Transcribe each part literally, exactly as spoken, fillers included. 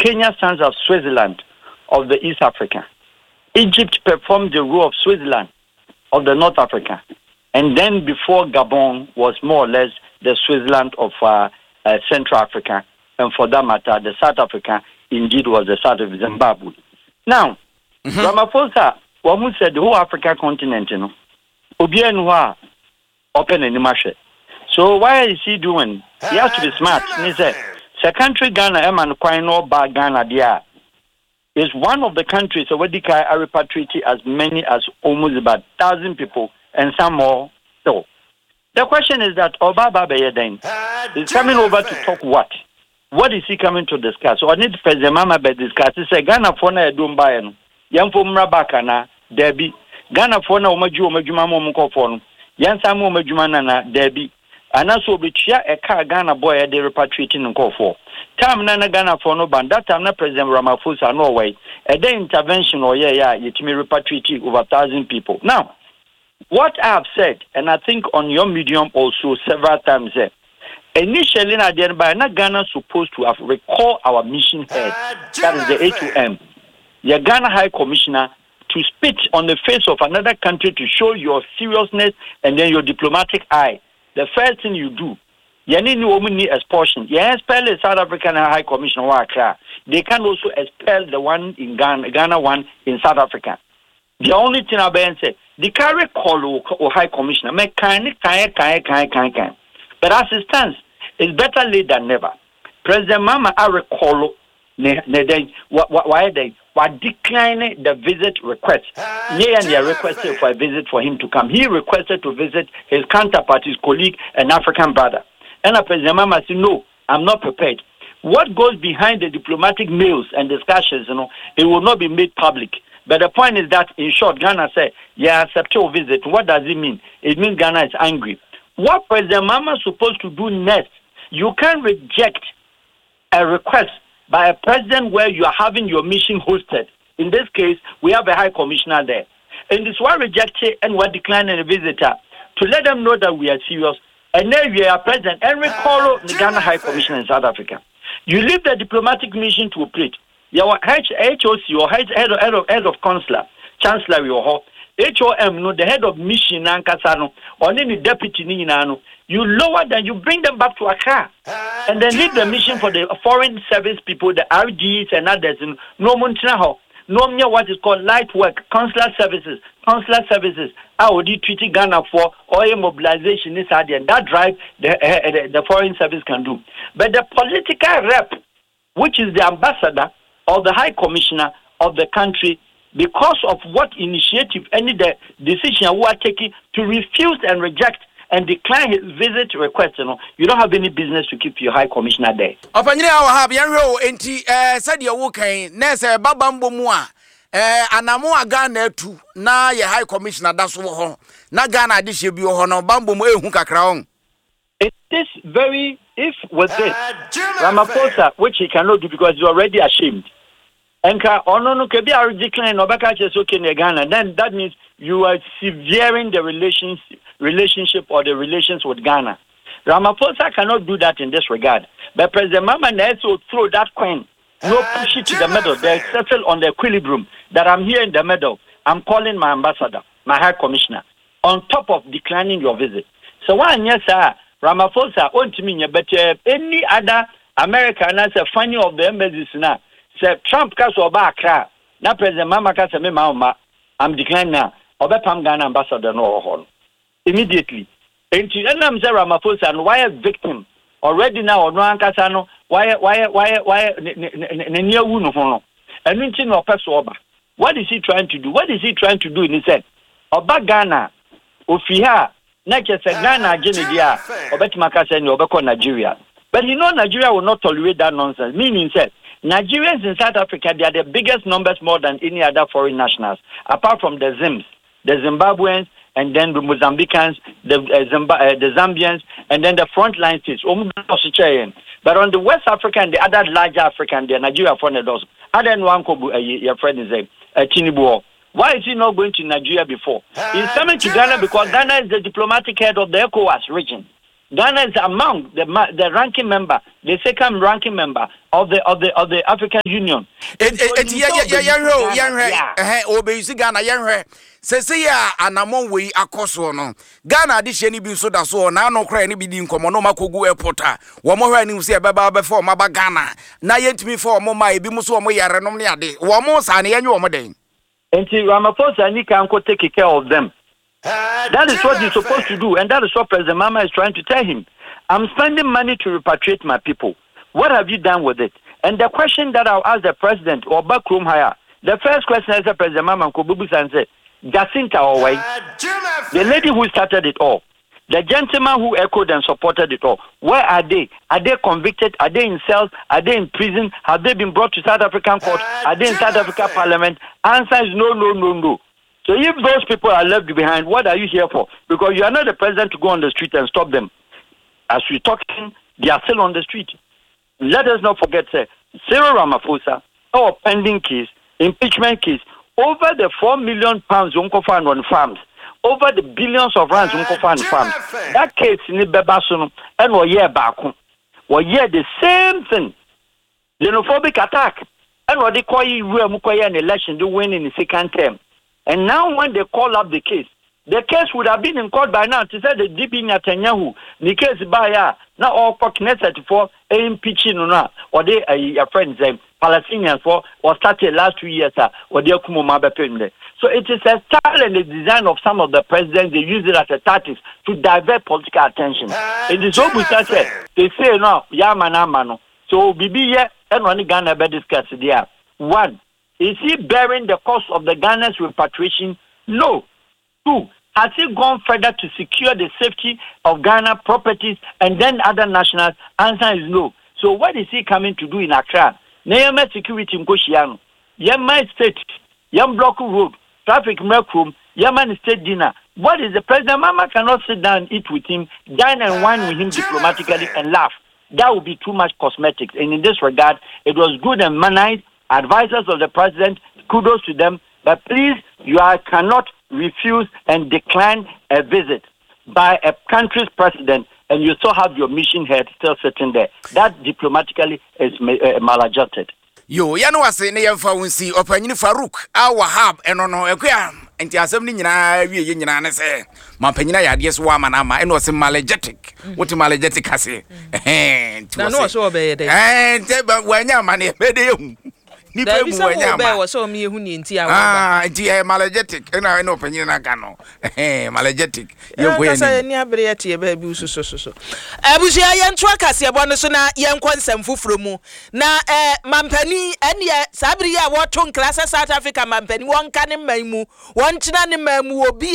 Kenya stands as Switzerland of the East Africa. Egypt performed the role of Switzerland of the North Africa. And then before Gabon was more or less the Switzerland of uh, uh, Central Africa. And for that matter, the South Africa indeed was the South of Zimbabwe. Now, mm-hmm. Ramaphosa, what we said, the whole African continent, you know, Obianwa open in the So why is he doing? He has to be smart. And he said, the country Ghana, Eman Kwino Ba Ghana, there is one of the countries where they are repatriating as many as almost about one thousand people and some more. So the question is that Obaba Beyeden is coming over to talk what? What is he coming to discuss? So I need President Mama be discuss. He said Ghana for na edum ba no. Yan fo mra baka na Debbie. Ghana for na omaju omajuma mo mko for no. Yan sa mo omajuma na na Debbie. Anaso betua e ka Ghana boy e dey repatriating nko for. Time na na Ghana for no ban. That time na President Ramaphosa no way. E dey intervention or yeah yeah yetimi repatriating over one thousand people. Now, what I have said, and I think on your medium also several times there, initially, Ghana supposed to have recalled our mission head, that is the A two M, the Ghana High Commissioner, to spit on the face of another country to show your seriousness and then your diplomatic eye. The first thing you do, you need to expulsion. You expel the South African High Commissioner. They can also expel the one in Ghana, Ghana one in South Africa. The only thing I've been saying, the carry call or High Commissioner, make kind, kind, kind, kind, kind, kind. But as it stands, it's better late than never. President Mama, I recall, why they were declining the visit request. Yeah, and they requested for a visit for him to come. He requested to visit his counterpart, his colleague, an African brother. And President Mama said, no, I'm not prepared. What goes behind the diplomatic mails and discussions, you know, it will not be made public. But the point is that, in short, Ghana said, yeah, accept your visit. What does it mean? It means Ghana is angry. What President Mama is supposed to do next, you can't reject a request by a president where you are having your mission hosted. In this case, we have a high commissioner there. And this one rejected and we're declining a visitor to let them know that we are serious. And then we are president and recall the Ghana High Commissioner in South Africa. You leave the diplomatic mission to operate. Your H O C or head of, head of, head of consular, chancellor, your H O M, no, the head of mission, Nankasano, or any deputy, Ninano, you lower them, you bring them back to Accra, and then leave the mission for the foreign service people, the R Ds and others, and no Montreal, no near what is called light work, consular services, consular services. I would treat Ghana for oil mobilization is idea, and that drive the, uh, the the foreign service can do. But the political rep, which is the ambassador or the high commissioner of the country, because of what initiative any the decision we are taking to refuse and reject and decline his visit request, you know, you don't have any business to keep your high commissioner there. Opanyere awa have yanro enti eh said your wokan nese babambo mu a eh anamo aga na atu na ye high commissioner da so ho na Ghana adihye bi ho no bambo mu ehu kakra on. It is very, if with this Ramaphosa, which he cannot do because he's already ashamed. And no could be a decline or back okay Ghana, then that means you are severing the relations relationship or the relations with Ghana. Ramaphosa cannot do that in this regard. But President Mama also throw that coin, no push it to the middle. They settle on the equilibrium that I'm here in the middle. I'm calling my ambassador, my high commissioner, on top of declining your visit. So one yes, sir, Ramaphosa won't mean but uh, any other American as a funny of the embassies now. Say Trump cast over Accra. Now President Mama cast me mama. I'm declining now. Obe Pam Ghana ambassador no hall. Immediately. And to them say Ramaphosa and why a victim already now or no ankasano why why why why near wunu hono. And nothing no person oba. What is he trying to do? What is he trying to do? And he said, Oba Ghana ofiha na just Ghana Genedia obetimaka ni obeko Nigeria. But you know Nigeria will not tolerate that nonsense. Meaning said Nigerians in South Africa, they are the biggest numbers more than any other foreign nationals, apart from the Zims, the Zimbabweans, and then the Mozambicans, the, uh, Zimba- uh, the Zambians, and then the frontline states. But on the West Africa and the other larger African, the Nigeria foreign those. Other than one, your friend is a Tinubu. Why is he not going to Nigeria before? He's coming to Ghana because Ghana is the diplomatic head of the ECOWAS region. Ghana is among the the ranking member, the second ranking member of the of the of the African Union. It it yeah yeah yeah yeah yeah. Eh, obeyisi Ghana yeah. Sese ya anamon we akoso no. Ghana de hye ni bi so da so na no kra ni bi di nkomo no makogu airport a. Wo mo hwa ni se beba before maba Ghana. Na yentimi for mo ma ebi muso mo yare no ne ade. Wo mo sa ne yenye wo mo den. Enti Ramaphosa ni kan ko take care of them. That is what he's supposed to do, and that is what President Mama is trying to tell him. I'm spending money to repatriate my people. What have you done with it? And the question that I'll ask the president or Backroom Hire, the first question is the President Mama Nkobubu Sanse, Jacinta Owai, the lady who started it all, the gentleman who echoed and supported it all. Where are they? Are they convicted? Are they in cells? Are they in prison? Have they been brought to South African court? Are they in South Africa Parliament? Answer is no, no, no, no. So if those people are left behind, what are you here for? Because you are not the president to go on the street and stop them. As we're talking, they are still on the street. Let us not forget, sir, Cyril Ramaphosa, our pending case, impeachment case, over the four million pounds Unkofa on farms, over the billions of rands Unkofa on farms. That case in the Bebasun and we year back, we hear the same thing. Xenophobic attack. And what they call you an election, they win in the second term. And now when they call up the case, the case would have been in court by now to say the D P Netanyahu, the case by ya, now all for Knesset for impeaching or they a friends, Palestinians for, or started last two years, or they kumo. So it is a style and the design of some of the presidents, they use it as a tactic to divert political attention. It is so bizarre. They say, no, Yamana Mano. So, Bibi, and when Ghana be discussed there. One, is he bearing the cost of the Ghana's repatriation? No. Two, has he gone further to secure the safety of Ghana properties and then other nationals? Answer is no. So what is he coming to do in Accra? Neyama security in Koshiano. Yama state, Yam block road, traffic room, Yaman state dinner. What is the president? Mama cannot sit down and eat with him, dine and wine with him diplomatically and laugh. That would be too much cosmetics. And in this regard, it was good and mannered. Advisors of the president, kudos to them. But please, you are, cannot refuse and decline a visit by a country's president, and you still have your mission head still sitting there. That diplomatically is uh, maladjusted. Yo, ya no wase ne yemfa wonsi opanyini Farouk a Wahab eno no ekua enti asem ni nyina wie ye nyina ne se mampanyina yade so wa manama eno se maladjetic woti maladjetic ase eh na no so obeye dey eh enti ba wanya mane be dey hu ni pe mu wanya ma be so me hu ni enti a ah enti eh maladjetic eno eno opanyina na ka no eh maladjetic ye go ye ni ni abere ye tie ba bi ususo so so abusia ye nto akase ebo no so na ye nkonsem fufuro mu na eh mampani ene sabiri ya woto klasa South Africa mampani won ka ne manmu won tena ne manmu obi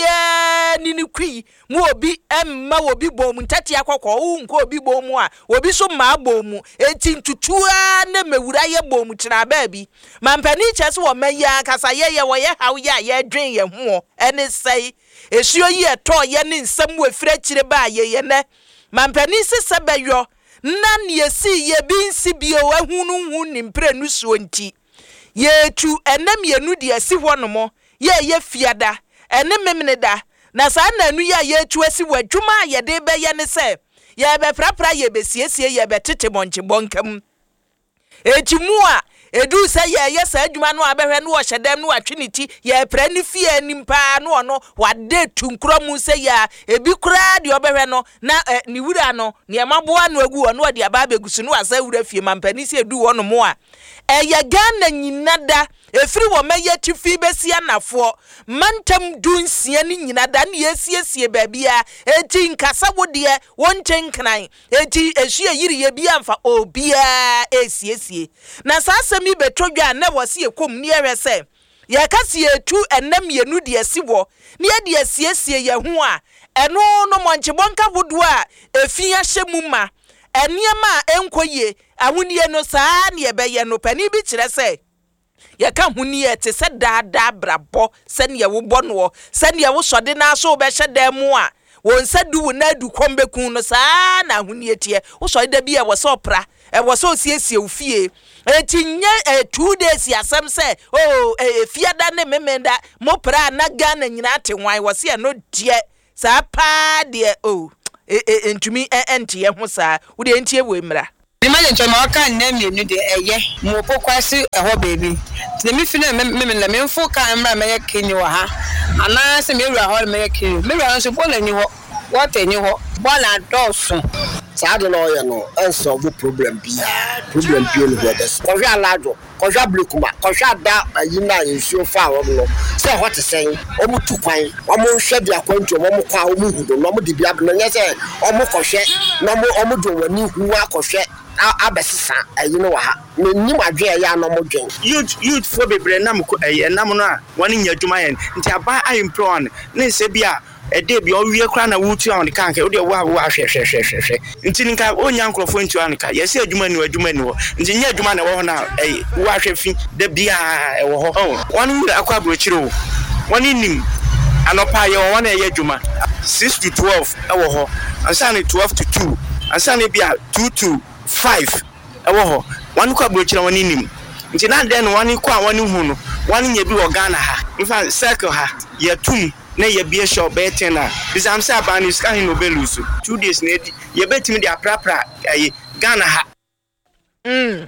e ni ni kwi mu obi emma obi bom ntati akokọ wu nko obi bom a obi so ma bom enti ntutua ne mewura ye bom tena ba bi mampani chese wo maya kasa ye ye wo ye haw ya ye dwen ye ho ene sei esuo yi eto ye ne nsam we fira kire ba ye ye ne mampani sese bayo na ne si ye bi nsi bi o ahunu hu ni mpre nu so nti ye tu enam ye nu de asi ho no mo ye ye fiada ene memne da na sa na nu ya ye tu asi wadwuma ye de be ye ne se ye be prapra ye be siesie ye be tete monche bonkam etimu a edu se ye ye sa adwuma no abehwe no wo hyedem no atweniti ye pra ni fie nimpa no no wade tunkromu se ya ebi kura de obehwe no na eh, ni wura no ne maboa no agu no de aba begusu no asa wura fie mampani se edu wo no mo a eye Ghana nyinada efiri wo meye tifi besi anafo mantam dunsia ni nyinada na yesiesie babia eti nkasa wode wonche nkran eti ehie yiri ye bia mfa obia esiesie na sasa mi betodwa na wose ekom ni ewese ye kase etu enam yenu de asiwo ne ye de asiesie ye ho a eno no monchebonka bodo a efia hyemu ma eniema enkoye ahuniye no saa ne ebeye no pani bi kire se ye ka huniye te se daada brabo se ne ye wo bono se ne ye wo sode na so be hyeda mu a won se du na du kombekun no saa na huniye tie wo sode da bi e wo so pra e wo so siesie ofie etinye two days yasem se oh efiada ne memenda mo pra na Ghana nyina te wan wo se no die saa pa de oh entumi enti ye ho saa wo de enti e wo mra the man to my can name you de eye mo pokwase eho baby the me feel me me me me fo kan mra me kini wa ha ana se me wura ho me kini me wura so bola ni ho what any ho bola doso saa de no ye no en solve problem bi problem bi no go des ko hwa lajo ko hwa blekuma ko hwa da ayi na nsuo fa wo no se ho te sen o mu tu kwan o mu hwe dia kwantu o mu kwa o mu hudo no mu de bia no nye se o mu ko hwe no mu o mu do wani huwa ko hwe abesisa ayi no wa ha ne nim adwe ya no mo dwen youth youth for bebre nam ko ayi nam no a woni nya adwuma yen nti aba impron ne se bia e de bia o wie kra na wutu an kan ka o de wa wa hwe hwe hwe hwe nti nka onya nkrofo ntu an ka yesi adwuma ni adwuma ni wo nti nya adwuma na wo ho na ayi wa hwe fi de bia e wo ho woni akwa abro chiro woni nim anopa ye wo na ye adwuma six to twelve e wo ho ansa ni twelve to two ansa ni bia two to five ewo ho wan kwa brochira wani nim nti na den wani kwa wani hu no wani nya bi wo Ghana ha infa circle ha ye tum na ye bia shop beten na bizam say abani ska hin no belusu two days na ye betimi dia prapra ayi Ghana ha mm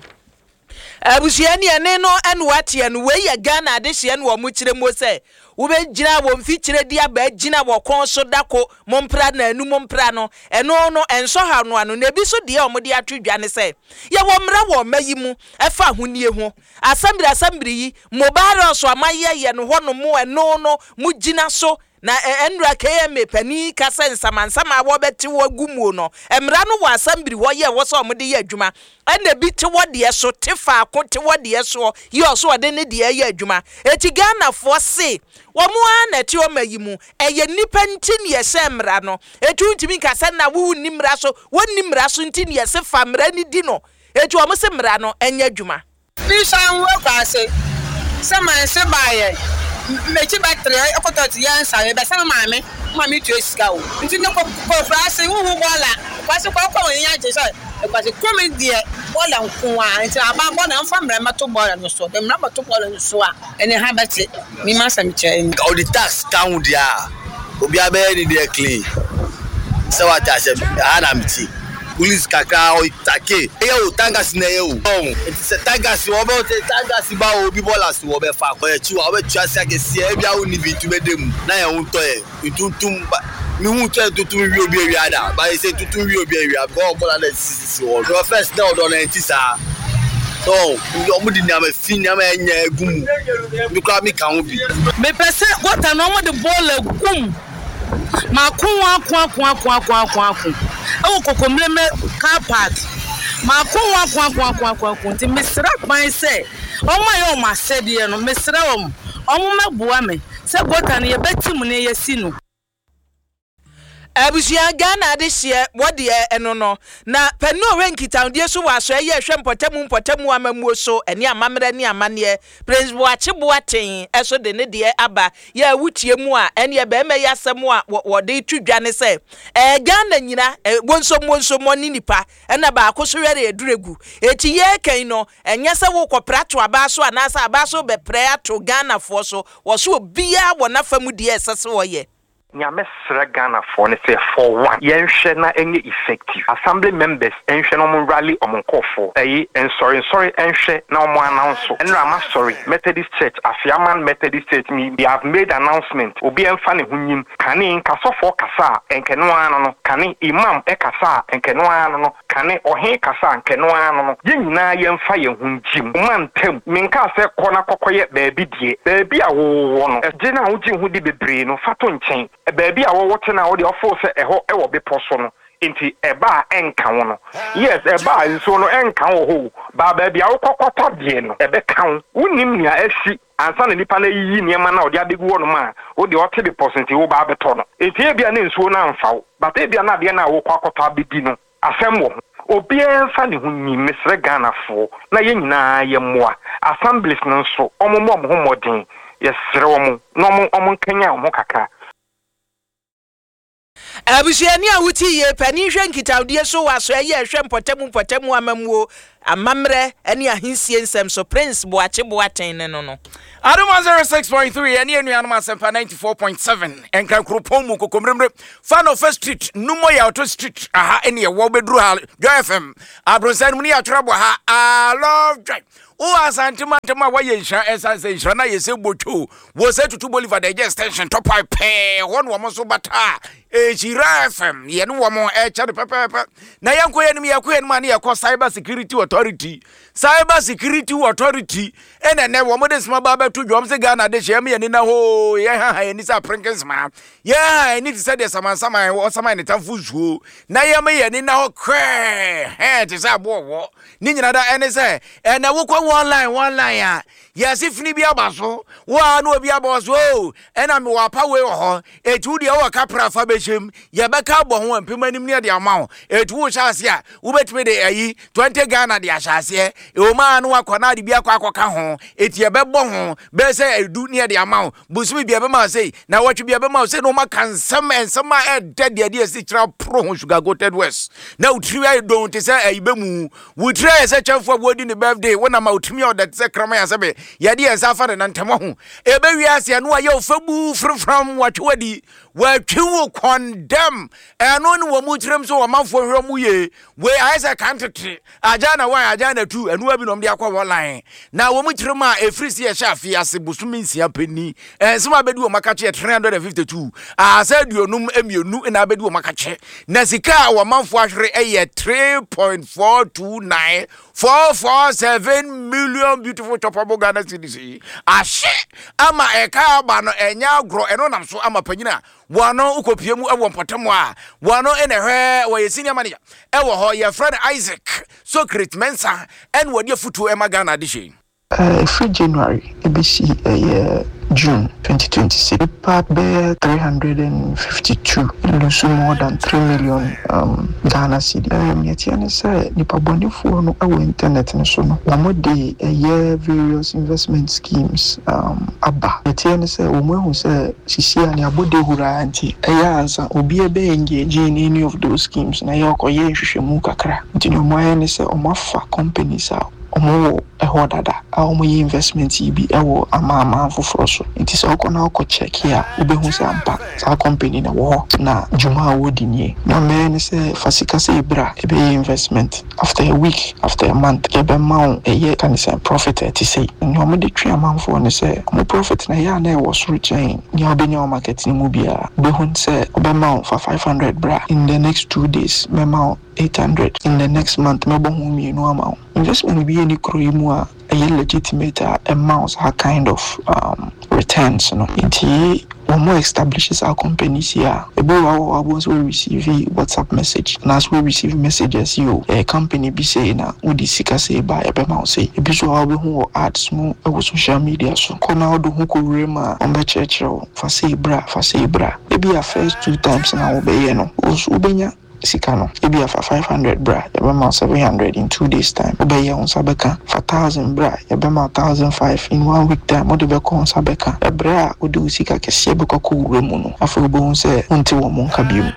abusiani ene no enu watie no we ye Ghana de hye no wo mu kire mo se wo be gina wo mfi kire dia ba gina wo kon so dako mompra na anu mompra no eno no enso ha no ano na bi so de o mo de atwedwa ne se ye wo mra wo mayi mu efa honie ho asambiri asambiri yi mobile so amaye ye no ho no mo eno no mu gina so na enra K M pani kasa nsamansama wo beti wo gumu no emra no wa asambiri wo ye wo so mo de ye adwuma ena bi te wo de so tefa ko te wo de so ye so de ne de ye adwuma eti Ghana fo se wo mo ana ti o mayimu eye nipa ntini ye se emra no etu ntimi kasa na wo nimra so wo nimra so ntini ye se fa mra ni di no etu o mo se mra no enya adwuma bi san wo kwase se man se baye mechi battery ekototi ya nsa be sama mame mame tu esika o nti ne ko ko frase wu wu bola kwase kwa kwa nya je so kwase comedy bola nkoa nti aba bola mfa mra mato bola no so dem na mato bola no so a ene ha bete mi ma sam che ni all the tax down dia obi abe ni dey clean so what I say ana mti police kakra o take e o tangas na e o it is tangas wo be tangas ba obi bola si wo be fa ko e chi wo be tua sia ke sia e bia wo ni bi tu be dem na ye hu to e tutum mi hu to e tutum wi obi wi ada ba say tutum wi obi wi go bola na sisi wo the first now do na nti sa so yo mu di na ma fi na ma nya egum mi kwa mi kan obi me pese gota no mo de bola gum ma kunwa kwa kwa kwa kwa kwa kwa o kokomleme car park ma kunwa kwa kwa kwa kwa kwa nti mesra kwan se o ma yo ma se de no mesra om o mo mabua me se gota ne ye betim ne ye si no abusia Ghana de hye wode eno no na panu orenkita de so waso ye hwe mpotemu mpotemu amamuo so ene amamre ne amane prince boachebo aten eso de ne de aba ya wutie mu a ene be me yasem a wode twidwa ne se eh Ghana nyina bonso monso moni nipa ena ba akoso were eduregu eti ye kan no enye se wo koprato aba so anasa aba so be pre ato Ghana fo so wo so bia wona famu de esese wo ye Nyame sra Ghana for ne say for one yenhwe na enye effective assembly members enhwe no mo rally omonkofo eyi en sorry sorry enhwe na omo announce enra ma sorry Methodist Church Afiaman Methodist Church me they have made announcement obi emfa ne hunyim kane nkasofo kasa enkeno ano no kane imam e kasa enkeno ano no kane ohe kasa enkeno ano no yenyina yemfa ye hunjim man tem minka se kona kokoye baabi die baabi a wo no e na woji hu di bebre no fato nchen baby a wo na wo de ofo se eho e wo be poso no nti eba enka wo no yes eba nso no enka wo ho ba baby a wo kokota de no ebe kan wonim nia asi ansa na nipa na yi niema na wo de adegu wo no ma wo de ote be percent wo ba beto no enti e bia na nso na amfa wo but e bia na de na wo kokota bedi no asem wo obi enfa ne hu nyi mesre Ghana fo na ye nyina ye moa assemblies no nso omomo mo homodin yesre wo mo no mo omo kanya wo kakra Abusuani a wuti ye pani hwe nkitawde so waso ye hwe mpotemu mpotemu amamuo amamre ene ahinsie nsem so Prince Boache Boaten ne no no Adoma zero six point three ene enu anoma sempa ninety-four point seven enkan kropon mu kokomremre fan of first street numo ya auto street aha ene ye wo bedru ha Joy F M abronsan mu ni atwerabo ha I love drive o asantima ntema wa ye nsha esanse nsha na yese bocho wo se tutu Bolivar the extension top pipe won wo mo so bata e Joy F M ye no wo mo e chade pepepe na yanko ye nim ye ko ye nim ani ye ko cyber security authority cyber security authority ene ne wo mo de sma ba betu dwom se Ghana de hye me ye ni na ho ye ha ha ni sa prinkins ma ye ha ni se de saman saman wo saman ni tamfu zuo na ye me ye ni na ho kre he ti sa bo wo ni nyina da ene se e na wo kwa one line one line ya yes if ni bia baso wa no bia baso ena me wa pa we ho etu de wo kapra fa bechem ye beka bo ho ampem anim ne de ama ho etu wo hyase a wo betime de ayi twenty Ghana de ahyase e o ma no akona de bia kwa akoka ho eti ye bebo ho be se edu ne de ama ho busumi bia be ma sei na watwe bia be ma sei no ma kansam ensam a de de de si tra pro ho sugar goated west na utri I don't say ayi be mu wo try say chefo abodi ne birthday wona ma utumi o de say krama ya sebe yadi ensafa de nantemo ho ebe wiase no aye ofabu frfram watwadi watwu condemn eno ne wo mutrem so wo manfo hwe mu ye we aisa kantete ajana one ajana two eno abi nom de akwa online na wo mutrem a efrisi ye shafi ase busumi nsia pani ensema bedi wo makache three hundred fifty-two asa duonum emienu na bedi wo makache na sika wo manfo ahwere eye three point four two nine four four seven million beautiful topable Ghana cedis ashe ama eka ba no enya agro eno nam so ama panyina wano ukopiemu ewo mpotemo a wano ene hwe wo ye senior manager ewo ho ye friend Isaac Socrates Mensa en wodi futu e Ghana dishi uh free January A B C uh, yeah, June twenty twenty-six part bear three hundred fifty-two lose more than three million um Ghana cedi um yetiane say nipa bonifo no awo internet no so no omo de uh, various investment schemes um aba yetiane say omo hu say sisi ani abode hura anti eya ansa obi ebe engage in any of those schemes na yokoye hwehwemu kakra nti no mo ayene say omo fa companies out omo eho dada a omo ye investment yi bi ewo ama ama foforo so nti se okona okọ check here obehu se ampa sa company na wo na juma wodi nie na me ne se fasika se ibra ebe investment after a week after a month ebe maun eye kan se profit eti say ni omo de twa amanfo ne se omo profit na ya na e wo so chain ni obenya market ni mu bia obehu se obe maun for five hundred bra in the next two days me maun eight hundred in the next month me bo hu mi no amount investment bi any kroimu a legitimate amounts are kind of um returns no nti when more establishes our companies here ebe wa wa was we receive WhatsApp message and as we receive messages you a company be say na udi sika say buy ebe ma say ebi so wa be hu ads mu e social media so kona odo hu ko rema on be church for say bra for say bra ebi a first two times na wo be ye no wo benya sikano ebi afa five hundred bra yabema seven hundred in two days time obeye on sabeka for one thousand bra yabema one thousand five in one week time odebe ko on sabeka ebra odi sika kese be ko wuremu no afa obo se unti wo mo nka biom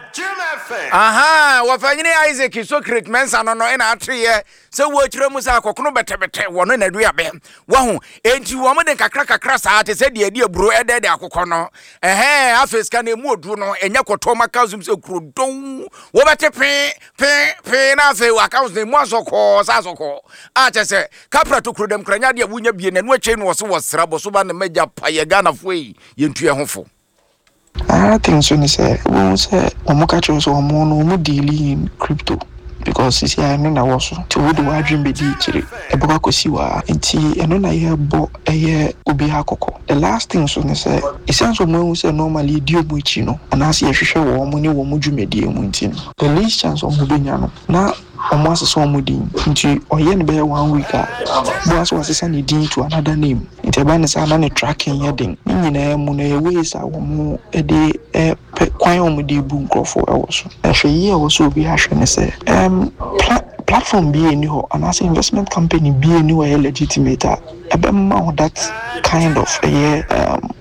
aha wafanyine Isaac Socrates Mensa no no ina atriye se wo kire mu sa akokono betebete wono na dua be wahu enti wo mo de kakra kakra sa te se de de aburo ede de akokɔ no ehe afeska na emu odu no enya koto maka zum se kuro don wo bete pe pe pe na fe account na mu asokɔ sa asokɔ a te se kapra to kuro dem kranya de abunya bie na no ache no wo se wo sra bo so ba na magya pa ye Ghana fo yi yentu ye hofo I think so. Say, we say, omo kacho so omo no omo dealing in crypto because sisi I know na was to wo do adwin be di chire e boka kosi wa enti eno na ye bo eye obi akoko. The last thing so ne say essence omo say normally di omo ichi no anase ye hwehwe wo omo ne wo mo dwumedi emu enti no the least chance omo benya no na omo asese omo din nti oye ne be one week a bo aso asese ne din to another name nti ba ne say na ne tracking ye din nyina emu na ye ways a omo e de e kwan omo de bu nkrofo e wo so e hwe ye wo so obi ahwe ne say um pla- platform be any ho and as investment company be any way legitimate a be ma that kind of a um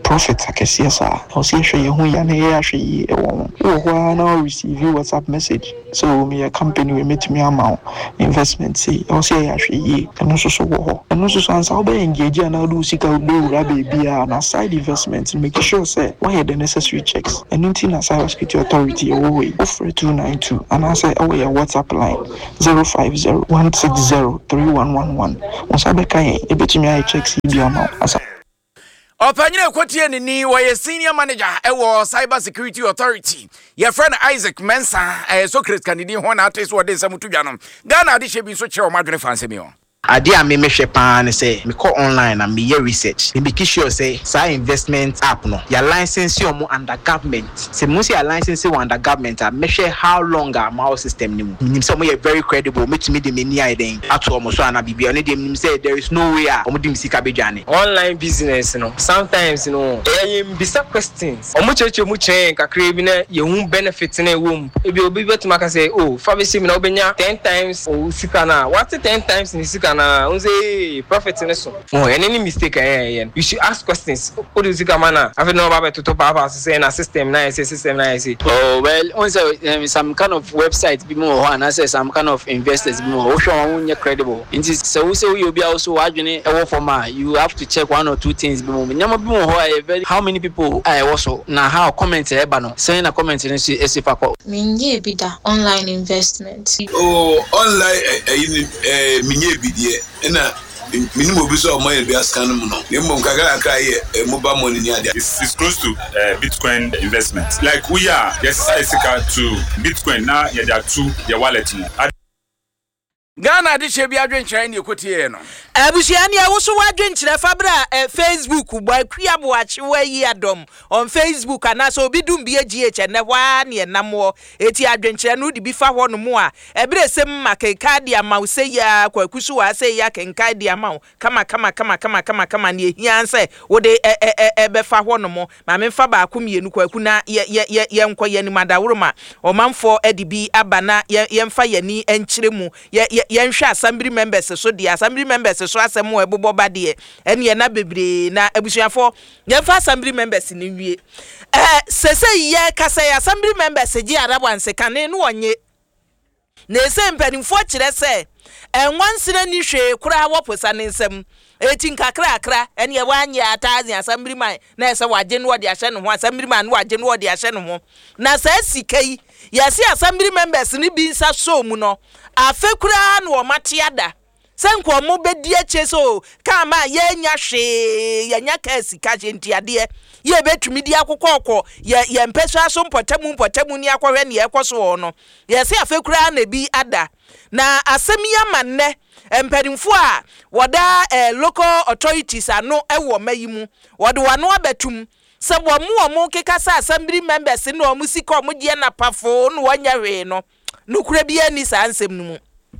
profit akɛseɛ saa ɔsɛ hwɛ yɛ ho ya na yɛ ahwɛ yi ɛwɔ wɔ hɔ na receive WhatsApp message so me a company we meet me ama investment say ɔsɛ yɛ ahwɛ yi ɛno nso so wɔ hɔ ɛno nso so ansa wobɛ engage ana do sika do wura baby a na side investment make sure say why the necessary checks ɛno nti na cyber security authority ɛwɔ wɔ yi offer two nine two and I say ɛwɔ yɛ WhatsApp line zero five zero one six zero three one one one ɔsɛ bɛka yɛn ɛbɛtumi ayɛ checks bi ama asa Opanyine Kotie ni wa senior manager ewo cyber security authority. Your friend Isaac Mensa eh Socrates candidate ho na ates wo de samutu dwanom. Ghana de hye bi so kire o madwene fanse mi o. Ade a me mehwe pa ne say me call online and me year research. Me be sure say say investment app no. Your license you mo under government. Say mo say your license you under government a mehwe how long am our system ni mo. Nim say mo very credible. Me to me de me ni ai den. Ato mo so ana bibia ne dem nim say there is no way a mo dim sika bedwane. Online business no. Sometimes you know eh bisa questions. Omo cheche mu chen kakra bi na ye hu benefit na ewom. E bi obi betima ka say oh fa be sim na obenya ten times o sika na. What ten times ni sika na unze profit in so oh any mistake eh you should ask questions. What is the manner have no about to papa say na system na say system na say oh well unze um, some kind of website be more and I say some kind of investors be more show one credible it is so say you be also adwene e wo for ma you have to check one or two things be more nyama be more very how many people I also na how comment e ba no say na comment ni si esifa ko minye bi da online investment oh online eh minye bi die na minimum obi so my be ascan mu no nemo kakara akra here mobile money ni ade it's close to uh, Bitcoin investment like we are yes isika to Bitcoin now yeah there are two your wallet no Ghana de hye bi adwenkyerɛ ne ekotie no abusia ne awoso wadwenkyerɛ fabra eh, Facebook boy kuabo achewa yi adom on Facebook anaso obi dum bi G H ne hwa ne namwo eti adwenkyerɛ no de bi fa hɔ no mu a ebere sem makeka dia ma use ya kwakusu wa se ya kenka dia ma kama kama kama kama kama kama ne hia nse wo de ebe fa hɔ no mu ma me fa ba akomienu kwaku na ye ye ye nkɔ ye ni madawroma omanfo edi bi abana ye mfa yani enkyere mu ye yenhwe assembly members so the assembly members so asem wo ebobo ba de ene na bebre na abusuafo yenfa assembly members ni wie eh sese ye kasa ya assembly members gi arabanse kane no onye na ese mpanimfo kire se enwansena ni hwe kura woposa ne nsem eti nkakra akra ene ye wanye atazi assembly man na ese waje no de ahye no ho assembly man no waje no de ahye no ho na sa sikai yesi assembly members ni bi nsa so mu no afekura no o mateada senko mo bedi ache so kama ye nya hwe ye nya ka sika ntiade ye betumi di akokoko ye ye mpeso aso mpotamu mpotamu ni akohwe ne ekoso no yesi afekura na bi ada na asemi amanne empanimfo a woda eh, local authorities ano ewo mayimu wode wano abetum se wo mu omo kekasa assembly members no omu sika omu die na pafo no wanya we no nukure bia ni sa ansem no mu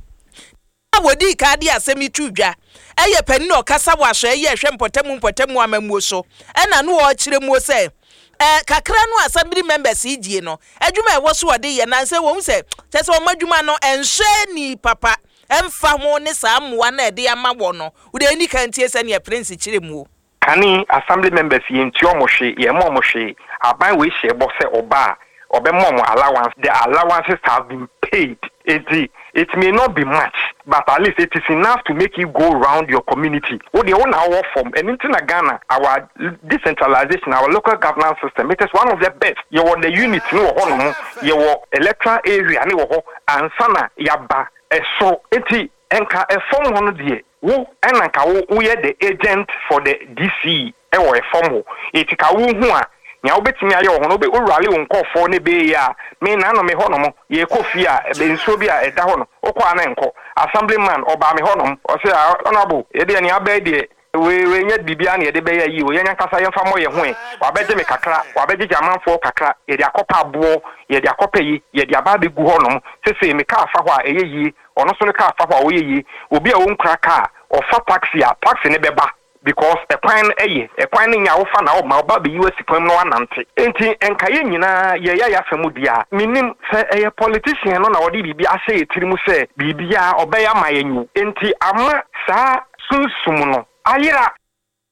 wodi ka di asemi tudwa eye pani no kasa wo ahwe eye hwe mpotamu mpotamu amamuo so ena no wo kire mu se eh kakra no assembly members idie no adwuma e wo so wode ye nanse wo se tese wo madwuma no enhwe ni papa emfa ho ne sa amwa na ede ama wo no wo de ni kan tie se ne prince kire mu kani assembly members yenti omohwe ye mo omohwe aban we hye bo se oba obemo mo allowance the allowances have been paid it it may not be much but at least it is enough to make you go around your community what the own our form and in Ghana our decentralization our local governance system it is one of the best you want the unit no hono you want electoral area ni wo and sana yaba eso enti enka e form hono de wo enanka wo we the agent for the D C e wo e form eti ka wo hu a nya obetimi aye ho no be orale wonkofo ne be ya me na no me ho no mo ye kofi a be nso bi a eda ho no okọ ana enko assemblyman oba me ho no o se honorable ye de ni aba de we we nya bibia na ye de be ya yi o ye nya kasa ye mfa mo ye ho e wa beje me kakra wa beje jamanfo kakra ye de akopa abo ye de akopa yi ye de aba be gu ho no se se me ka afa ho a eye yi ono so ne ka afa ho a o ye yi obi a won kra ka o fa taxi a taxi ne beba because a kwan eye a kwan nya wo fa na o ma oba be U S kwan no anante enti enkaye nyina ye ya ya famu dia minim se eye politician no na wodi bibi ase etirimu se bibia obeya mayenyu enti ama sa sunsum no ayira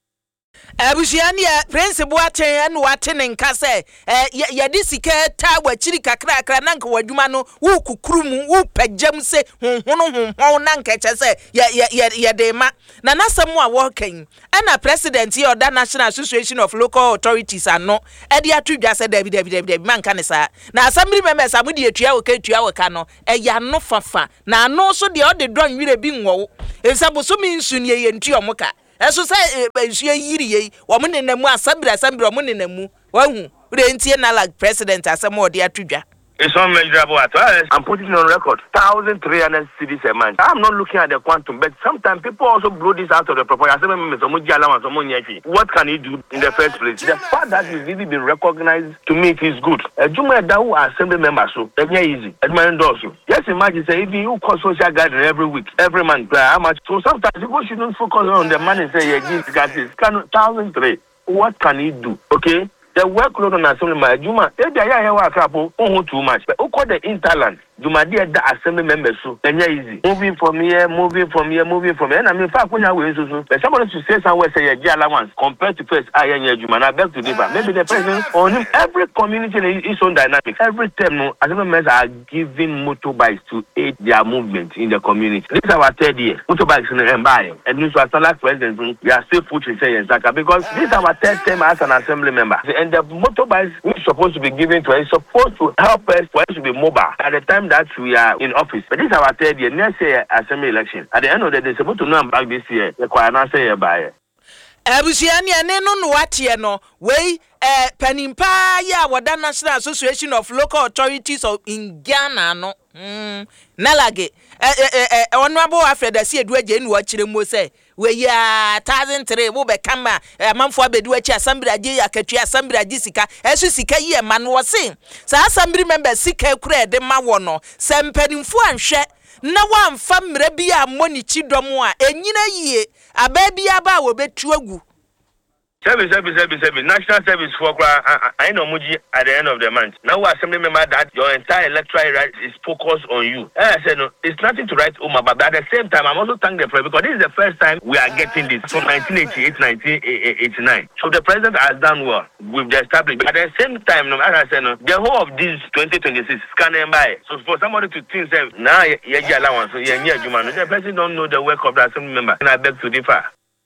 Abusiani Prince Boate and Watenen Kase, Yadisika Tawa Chirika Krakra Nanka Waduma no, who kukrumu, who pejamse, who nanka chase, Yadema, Nana Samoa walking, and a president here, that National Association of Local Authorities are no, Edia Tuja said, David David Mancanesa. Now, somebody members are with the Tiao Tiao Cano, a yan no fafa. Now, no, so the other drawing will be wo. If Sabosu means Sunye and Tiomoka. Eso say ehye yiri woman in nemu asabira asabira woman in nemu wahu we entie na like president asemo de atudwa. It's unmeasurable at all. I'm putting it on record. one thousand three hundred cedis a month. I'm not looking at the quantum, but sometimes people also blow this out of the proportion. What can he do in the first place? The fact that he's really been recognized, to me, it is good. A Juma Dawu assembly member, so that's easy. Just imagine, say, if you call social gathering every week, every month, how much? So sometimes people shouldn't focus on the money and say, yeah, give this guy one thousand three. What can he do? Okay? The workload on assembly member, Juma, if they are here, couple, oh, too much. But who call the interland? Juma, dear, the assembly members, so then easy. Moving from here, moving from here, moving from here. And I mean, fact, when I was so, but somebody should say somewhere, say, yeah, allowance compared to first, I am Juma, I beg to differ. Maybe the president on him, every community is so dynamic. Every time, no, assembly members are giving motorbikes to aid their movement in the community. This is our third year. Motorbikes in the empire. And this was the last president, we are still pushing, saying, because this is our third term as an assembly member. And the motorbikes we're supposed to be given to us, it's supposed to help us for us to be mobile at the time that we are in office. But this is our third year, next year assembly election. At the end of the day, they're supposed to know I'm back this year. The choir not say by it. Abusiani aneno no watie no we eh panimpa ya wada National Association of Local Authorities of in Ghana no mm nalage eh eh eh honorable afreda si edu aje nu akire mo say we ya one thousand three wo be kama amanfo abedu achi assembly aje akatua assembly aje sika esu sika yi e man wo sin sa assembly member sika kura de ma wo no se mpanimfo anhwe na wamfa mre bia moni chidom a enyina yie ababia ba wo betu agu. Service, service, service, service. National service for I know Muji at the end of the month. Now, assembly member that your entire electoral right is focused on you. I said, no, it's nothing to write home about. But at the same time, I'm also thanking the president because this is the first time we are getting this from nineteen eighty-eight, nineteen eighty-nine. So the president has done well with the establishment. But at the same time, no, as I said, no, the whole of this twenty twenty-six scanning by. So for somebody to think, say, now, yeah, yeah, allowance, so yeah, yeah, the president don't know the work of the assembly member. And I beg to differ.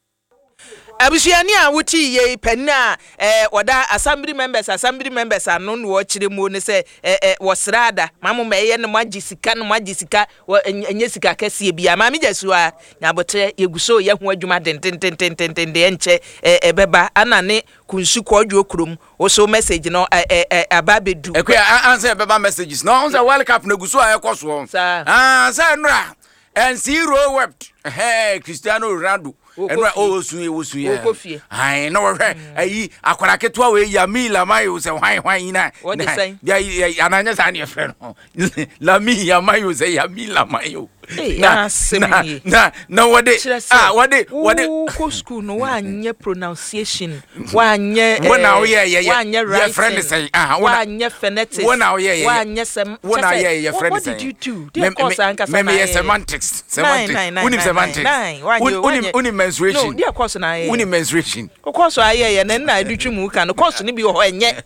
Abusiani a wuti ye penna eh wada assembly members assembly members anu no chire mu ne se eh eh wosrada mamu meye ne magisika ne magisika enye sika kase bia ma me jesu a nyabotre yeguso ye ho adwuma den den den den den de enche eh beba anane kunsu kodwo okrom wo so message no eh eh ababedu ekwa answer beba messages no answer world cup na guso a ekoso ah say nra and zero wept hey Cristiano Ronaldo enwa o suye wo suye ai no hwe ayi akwara ketwa we Yami Lamai se hwan hwan na ya ananya sa ne fe no Lami Yami se Yami Lamai na na na wode ah wode wode ko school no wa anye pronunciation wa anye wona wo ye ye wa anye right friend say ah wa anye phonetics wona wo ye ye wa anye sem wona ye ye friend say what did you do the course anka say me semantics semantics unim semantics unim unim menstruation no the course na ye unim menstruation course aye ye na na adutwemu ka no course ni bi ho enye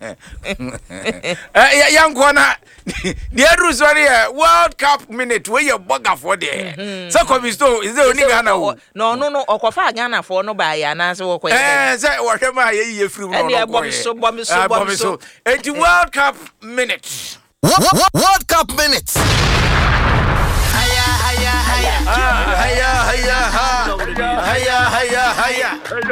eh yanko na the other sorry World Cup minute where you bugger for there so come so is there only Ghana no no no okofa Ghana for no buy na say wo kwa eh say wo hwe ma ye ye free no no bom so bom so bom so and the World Cup minute World Cup minute haya haya haya haya haya haya haya haya